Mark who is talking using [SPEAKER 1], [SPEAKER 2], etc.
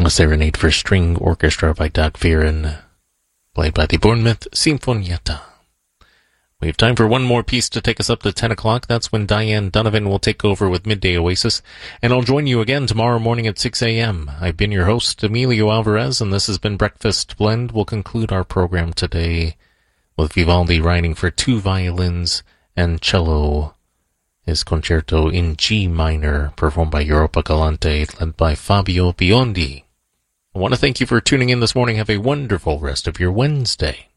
[SPEAKER 1] A Serenade for String Orchestra by Doug Fearon, played by the Bournemouth Sinfonietta. We have time for one more piece to take us up to 10 o'clock. That's when Diane Donovan will take over with Midday Oasis, and I'll join you again tomorrow morning at 6 a.m. I've been your host, Emilio Alvarez, and this has been Breakfast Blend. We'll conclude our program today with Vivaldi writing for 2 violins and cello, his concerto in G minor, performed by Europa Galante, led by Fabio Biondi. I want to thank you for tuning in this morning. Have a wonderful rest of your Wednesday.